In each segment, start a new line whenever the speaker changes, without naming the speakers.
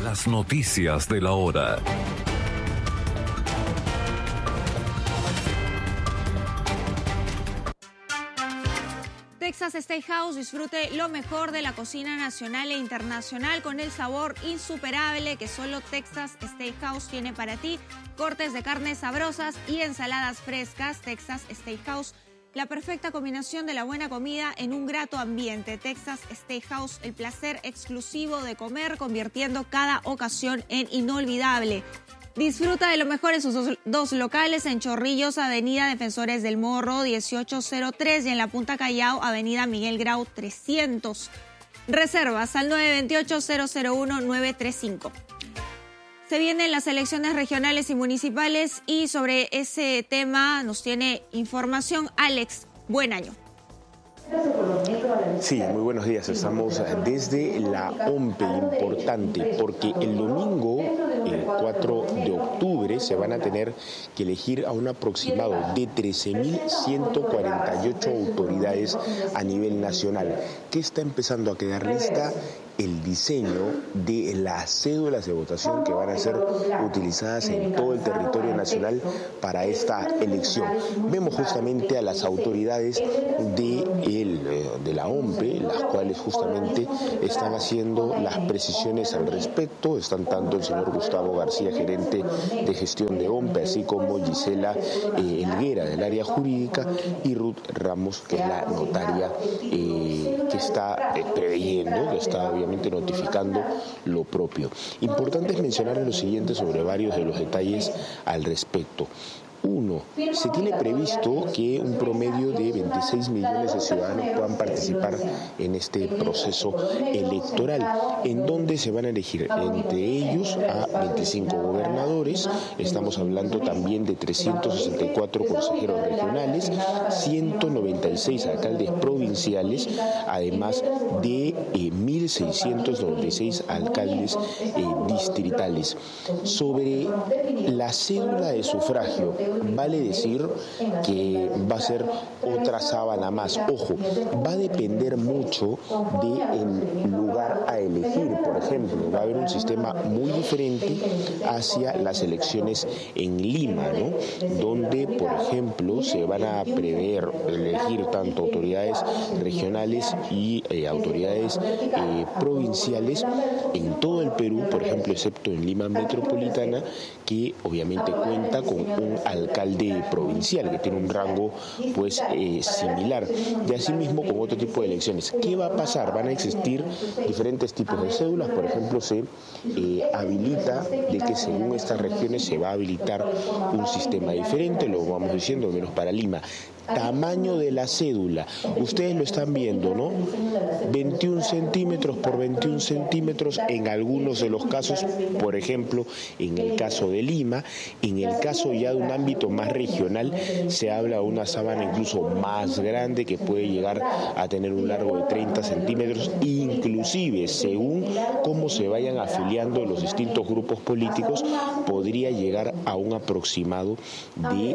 Las noticias de la hora.
Texas Steakhouse, disfrute lo mejor de la cocina nacional e internacional con el sabor insuperable que solo Texas Steakhouse tiene para ti. Cortes de carnes sabrosas y ensaladas frescas. Texas Steakhouse, la perfecta combinación de la buena comida en un grato ambiente. Texas Steakhouse, el placer exclusivo de comer, convirtiendo cada ocasión en inolvidable. Disfruta de lo mejor en sus dos locales, en Chorrillos, Avenida Defensores del Morro, 1803, y en La Punta Callao, Avenida Miguel Grau, 300. Reservas al 928-001-935. Se vienen las elecciones regionales y municipales y sobre ese tema nos tiene información Alex. Buen año.
Sí, muy buenos días. Estamos desde la OMPE, importante, porque el domingo, el 4 de octubre, se van a tener que elegir a un aproximado de 13.148 autoridades a nivel nacional. ¿Qué está empezando a quedar lista? El diseño de las cédulas de votación que van a ser utilizadas en todo el territorio nacional para esta elección. Vemos justamente a las autoridades de la OMPE, las cuales justamente están haciendo las precisiones al respecto. Están tanto el señor Gustavo García, gerente de gestión de OMPE, así como Gisela Helguera del área jurídica, y Ruth Ramos, que es la notaria que está preveyendo, que está obviamente notificando lo propio. Importante es mencionar lo siguiente sobre varios de los detalles al respecto. Uno, se tiene previsto que un promedio de 26 millones de ciudadanos puedan participar en este proceso electoral, en donde se van a elegir entre ellos a 25 gobernadores. Estamos hablando también de 364 consejeros regionales, 196 alcaldes provinciales, además de 1.696 alcaldes distritales. Sobre la cédula de sufragio, vale decir que va a ser otra sábana más. Ojo, va a depender mucho del lugar a elegir. Por ejemplo, va a haber un sistema muy diferente hacia las elecciones en Lima, ¿no? Donde, por ejemplo, se van a prever elegir tanto autoridades regionales y autoridades provinciales en todo el Perú, por ejemplo, excepto en Lima metropolitana, que obviamente cuenta con un alcalde provincial que tiene un rango pues similar, y asimismo con otro tipo de elecciones. ¿Qué va a pasar? Van a existir diferentes tipos de cédulas. Por ejemplo, se habilita de que según estas regiones se va a habilitar un sistema diferente, lo vamos diciendo, al menos para Lima. Tamaño de la cédula, ustedes lo están viendo, ¿no? 21 centímetros por 21 centímetros en algunos de los casos, por ejemplo, en el caso de Lima. En el caso ya de un ámbito más regional, se habla de una sábana incluso más grande que puede llegar a tener un largo de 30 centímetros, inclusive según cómo se vayan afiliando los distintos grupos políticos, podría llegar a un aproximado de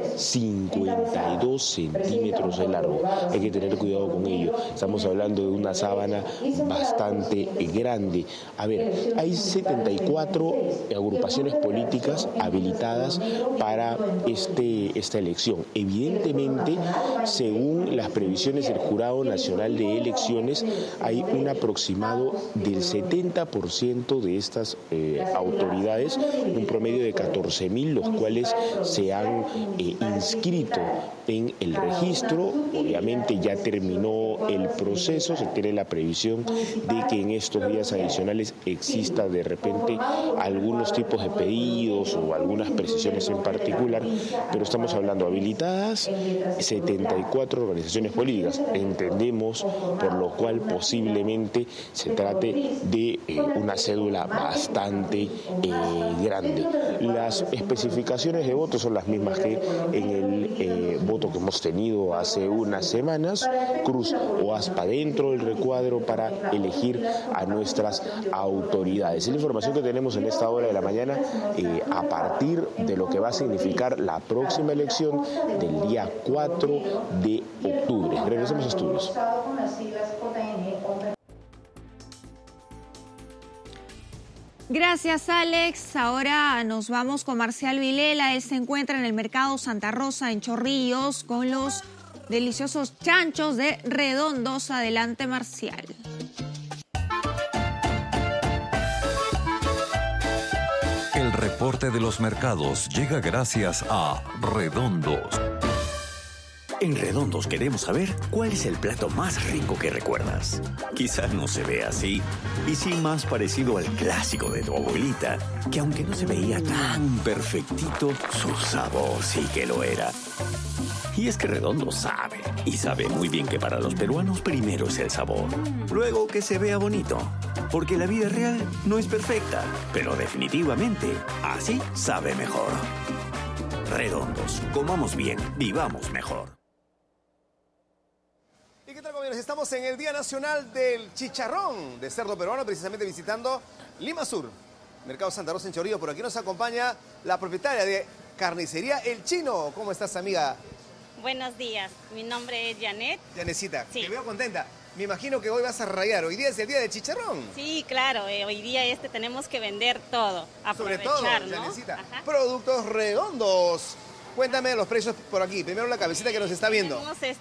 52 centímetros de largo. Hay que tener cuidado con ello. Estamos hablando de una sábana bastante grande. A ver, hay 74 agrupaciones políticas habilitadas para esta elección. Evidentemente, según las previsiones del Jurado Nacional de Elecciones, hay un aproximado del 70% de estas autoridades, un promedio de 14.000, los cuales se han inscrito en el registro. Obviamente ya terminó el proceso, se tiene la previsión de que en estos días adicionales exista de repente algunos tipos de pedidos o algunas precisiones en particular, pero estamos hablando habilitadas 74 organizaciones políticas. Entendemos por lo cual posiblemente se trate de una cédula bastante grande. Las especificaciones de voto son las mismas que en el voto que hemos tenido hace unas semanas: cruz o aspa dentro del recuadro para elegir a nuestras autoridades. Es la información que tenemos en esta hora de la mañana, a partir de lo que va a significar la próxima elección del día 4 de octubre. Regresamos a estudios.
Gracias, Alex. Ahora nos vamos con Marcial Vilela. Él se encuentra en el mercado Santa Rosa en Chorrillos con los deliciosos chanchos de Redondos. Adelante, Marcial.
El reporte de los mercados llega gracias a Redondos.
En Redondos queremos saber cuál es el plato más rico que recuerdas. Quizás no se ve así, y sí más parecido al clásico de tu abuelita, que aunque no se veía tan perfectito, su sabor sí que lo era. Y es que Redondos sabe, y sabe muy bien que para los peruanos primero es el sabor, luego que se vea bonito, porque la vida real no es perfecta, pero definitivamente así sabe mejor. Redondos, comamos bien, vivamos mejor.
¿Y qué tal, compañeros? Estamos en el Día Nacional del Chicharrón de Cerdo Peruano, precisamente visitando Lima Sur, Mercado Santa Rosa en Chorrillos. Por aquí nos acompaña la propietaria de Carnicería El Chino. ¿Cómo estás, amiga?
Buenos días, mi nombre es Janet.
Janecita,
Sí.
te veo contenta. Me imagino que hoy vas a rayar. Hoy día es el Día del Chicharrón.
Sí, claro, hoy día tenemos que vender todo,
Sobre
aprovechar,
todo,
¿no?
Janecita,
Ajá.
productos redondos. Cuéntame los precios por aquí. Primero la cabecita que nos está viendo.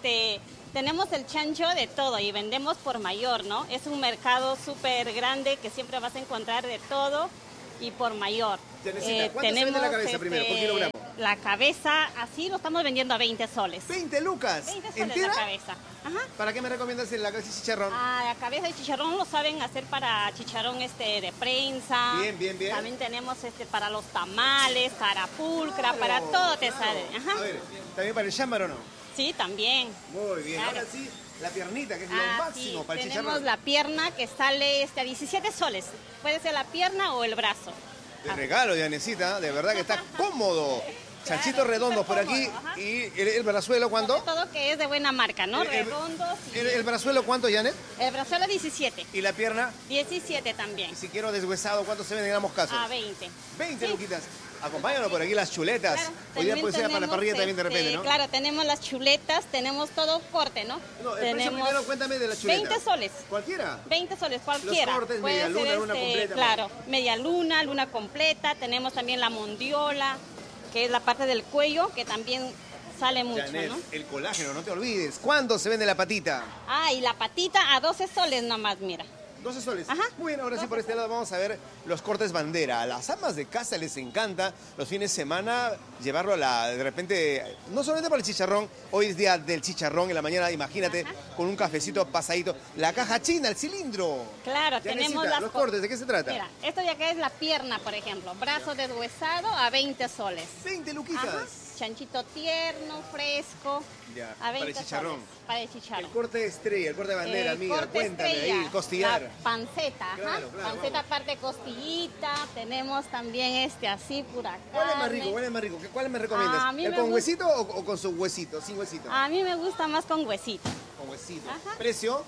Tenemos el chancho de todo y vendemos por mayor, ¿no? Es un mercado súper grande que siempre vas a encontrar de todo y por mayor.
Janecita, ¿cuánto se vende la cabeza primero? ¿Por kilogramo?
La cabeza, así lo estamos vendiendo a 20 soles.
20 lucas.
20 soles
¿Entera?
la cabeza. Ajá.
¿Para qué me recomiendas la cabeza de chicharrón?
La cabeza de chicharrón lo saben hacer para chicharrón de prensa.
Bien, bien, bien.
También tenemos para los tamales, carapulcra, para todo te sale. Ajá.
A ver, ¿también para el chámbaro o no?
Sí, también.
Muy bien.
Claro.
Ahora sí, la piernita, que es lo máximo
Sí,
para el
tenemos
chicharrón.
la pierna que sale a 17 soles. Puede ser la pierna o el brazo.
De regalo, Janecita, de verdad que está cómodo. Chanchitos redondos por aquí.
Ajá.
¿Y el brazuelo cuánto?
Todo que es de buena marca, ¿no? Redondos. Y
¿El brazuelo cuánto, Janet?
el brazuelo 17.
¿Y la pierna?
17 también.
Y si quiero deshuesado, ¿cuánto se vende en gramos casos?
A 20.
20
Sí.
luquitas. Acompáñanos por aquí las chuletas.
Claro,
Hoy día
también
puede ser para la
tenemos,
parrilla también de repente, ¿no?
Claro, tenemos las chuletas, tenemos todo corte, ¿no?
No, el precio primero cuéntame de la chuleta.
20 soles.
¿Cualquiera?
20 soles, cualquiera.
Los cortes,
Puede
media luna,
ser,
luna completa.
Claro, media luna, luna completa. Tenemos también la mondiola, que es la parte del cuello, que también sale mucho,
Janet,
¿no?
el colágeno, no te olvides. ¿Cuándo se vende la patita?
Y la patita a 12 soles nomás, mira.
12 soles.
Ajá.
Muy bien, ahora sí por este lado vamos a ver los cortes bandera. A las amas de casa les encanta los fines de semana llevarlo de repente, no solamente para el chicharrón, hoy es día del chicharrón en la mañana, imagínate, con un cafecito pasadito. La caja china, el cilindro.
Claro,
Janecita,
tenemos las
los cortes, ¿de qué se trata?
Mira, esto ya que es la pierna, por ejemplo. Brazo deshuesado a 20 soles.
20 luquitas.
Ajá. Chanchito tierno, fresco.
Ya,
A 20
para el chicharrón.
soles, para el chicharrón.
El corte estrella, el corte de bandera,
El
amiga,
corte
cuéntame
estrella,
ahí, el costillar.
La panceta, ajá.
Claro, claro,
Panceta
vamos.
aparte costillita. Tenemos también así pura
¿Cuál es más
carne.
rico? ¿Cuál es más rico? ¿Cuál me recomiendas?
A mí
¿El
me
con
gusta-
huesito o con su huesito? Sin huesito.
A mí me gusta más con huesito.
Con huesito.
Ajá.
¿Precio?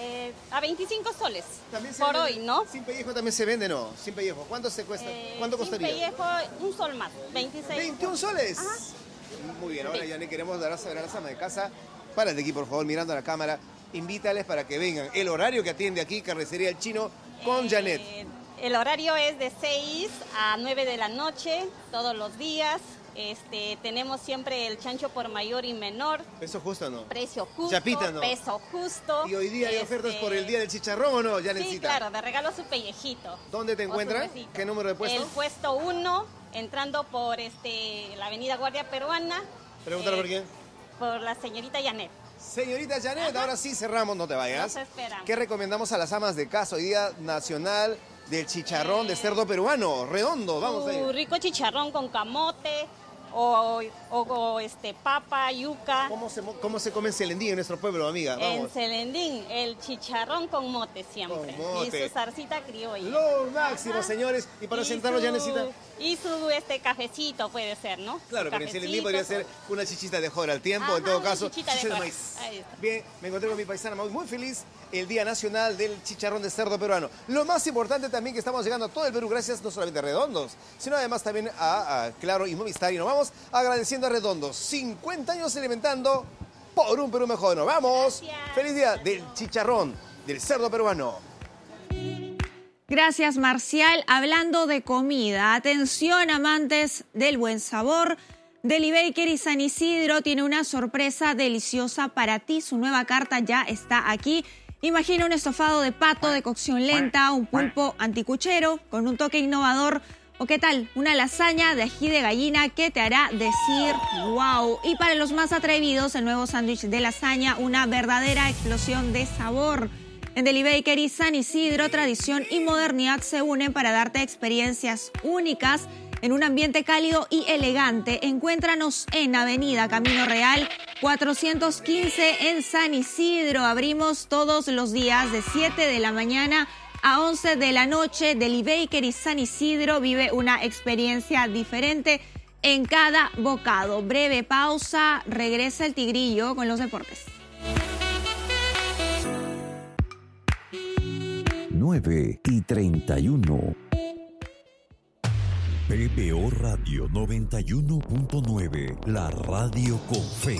A 25 soles.
También se
Por
vende-
hoy, ¿no?
Sin pellejo también se vende, ¿no? Sin pellejo. ¿Cuánto se cuesta? ¿Cuánto costaría?
Sin pellejo, un sol más. 26.
21 soles.
Ajá.
Muy bien, ahora
Sí.
ya le queremos dar a saber a las amas de casa. Párate aquí, por favor, mirando a la cámara. Invítales para que vengan. El horario que atiende aquí, Carnicería El Chino, con Janet.
El horario es de 6 a 9 de la noche, todos los días. Tenemos siempre el chancho por mayor y menor,
¿Peso justo o no?
precio justo,
Chapita, ¿no?
peso justo.
¿Y hoy día hay ofertas por el Día del Chicharrón o no,
Sí,
Janetcita?
claro, de regalo su pellejito.
¿Dónde te
o su
encuentran?
huesito.
¿Qué número de puesto?
El puesto 1, entrando por la avenida Guardia Peruana.
Pregúntale por quién.
Por la señorita Janet.
Señorita Janet, ahora sí cerramos, no te vayas.
Nos esperamos.
¿Qué recomendamos a las amas de casa hoy Día Nacional del Chicharrón de Cerdo Peruano? Redondo, vamos a
Un
ir.
rico chicharrón con camote o papa, yuca.
¿Cómo se come en Celendín en nuestro pueblo, amiga?
En
Vamos.
Celendín, el chicharrón con mote siempre.
Con mote.
Y su zarcita criolla.
Lo máximo,
Ajá.
señores. Y para sentarlos,
su-
Janecita.
Y su cafecito puede ser, ¿no?
Claro,
Su
pero en Celendín
cafecito,
podría ser una chichita de jora al tiempo, en
Ajá,
todo
una
caso.
chichita de
chicha
jora.
maíz.
Ahí está.
Bien, me encontré con mi paisana muy feliz. El Día Nacional del Chicharrón de Cerdo Peruano. Lo más importante también que estamos llegando a todo el Perú gracias no solamente a Redondos, sino además también a Claro y Movistar. Y nos vamos agradeciendo a Redondos. 50 años alimentando por un Perú mejor. Nos vamos.
Gracias.
Feliz Día del Chicharrón del Cerdo Peruano.
Gracias, Marcial. Hablando de comida, atención amantes del buen sabor. Deli Bakery San Isidro tiene una sorpresa deliciosa para ti. Su nueva carta ya está aquí. Imagina un estofado de pato de cocción lenta, un pulpo anticuchero con un toque innovador. ¿O qué tal? Una lasaña de ají de gallina que te hará decir wow. Y para los más atrevidos, el nuevo sándwich de lasaña, una verdadera explosión de sabor. En Deli Bakery San Isidro, tradición y modernidad se unen para darte experiencias únicas en un ambiente cálido y elegante. Encuéntranos en Avenida Camino Real 415 en San Isidro. Abrimos todos los días de 7 de la mañana a 11 de la noche. Deli Bakery San Isidro vive una experiencia diferente en cada bocado. Breve pausa, regresa el Tigrillo con los deportes.
9:31. PBO Radio 91.9, la radio con fe.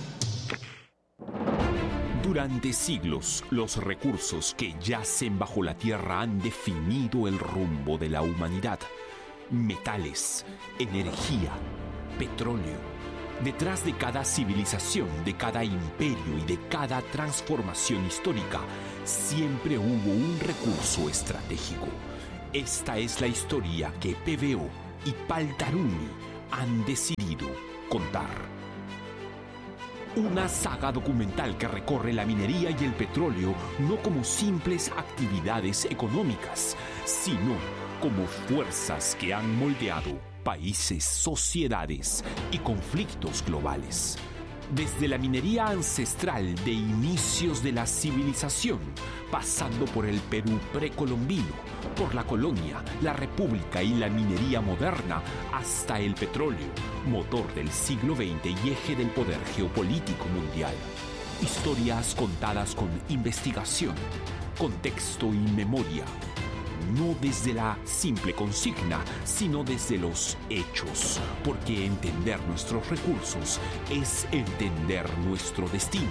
Durante siglos, los recursos que yacen bajo la tierra han definido el rumbo de la humanidad. Metales, energía, petróleo. Detrás de cada civilización, de cada imperio y de cada transformación histórica, siempre hubo un recurso estratégico. Esta es la historia que PBO y Paltarumi han decidido contar. Una saga documental que recorre la minería y el petróleo no como simples actividades económicas, sino como fuerzas que han moldeado países, sociedades y conflictos globales. Desde la minería ancestral de inicios de la civilización, pasando por el Perú precolombino, por la colonia, la república y la minería moderna, hasta el petróleo, motor del siglo XX y eje del poder geopolítico mundial. Historias contadas con investigación, contexto y memoria. No desde la simple consigna, sino desde los hechos, porque entender nuestros recursos es entender nuestro destino.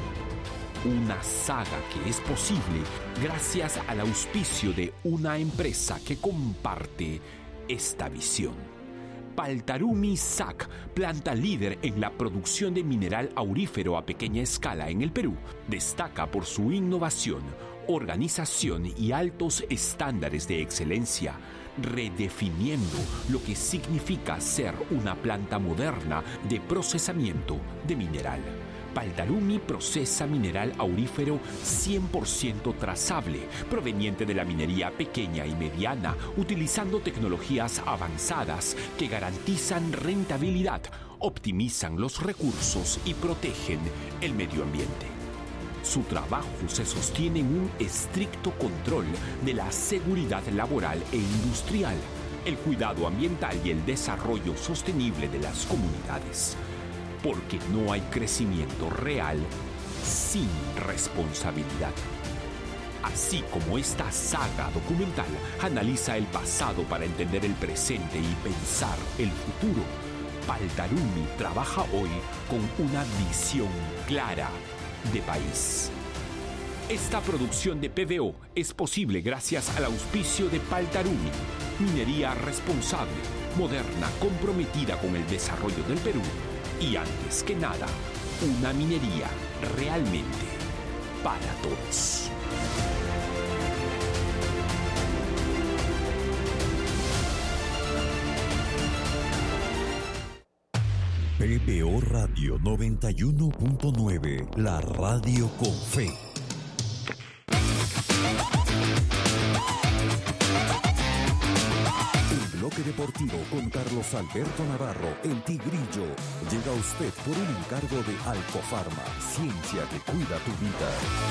Una saga que es posible gracias al auspicio de una empresa que comparte esta visión. Paltarumi SAC, planta líder en la producción de mineral aurífero a pequeña escala en el Perú, destaca por su innovación, organización y altos estándares de excelencia, redefiniendo lo que significa ser una planta moderna de procesamiento de mineral. Paltarumi procesa mineral aurífero 100% trazable, proveniente de la minería pequeña y mediana, utilizando tecnologías avanzadas que garantizan rentabilidad, optimizan los recursos y protegen el medio ambiente. Su trabajo se sostiene en un estricto control de la seguridad laboral e industrial, el cuidado ambiental y el desarrollo sostenible de las comunidades. Porque no hay crecimiento real sin responsabilidad. Así como esta saga documental analiza el pasado para entender el presente y pensar el futuro, Paltarumi trabaja hoy con una visión clara de país. Esta producción de PBO es posible gracias al auspicio de Paltarumi, minería responsable, moderna, comprometida con el desarrollo del Perú y, antes que nada, una minería realmente para todos.
PBO Radio 91.9, la radio con fe. El bloque deportivo con Carlos Alberto Navarro, el Tigrillo, llega a usted por un encargo de Alcofarma, ciencia que cuida tu vida.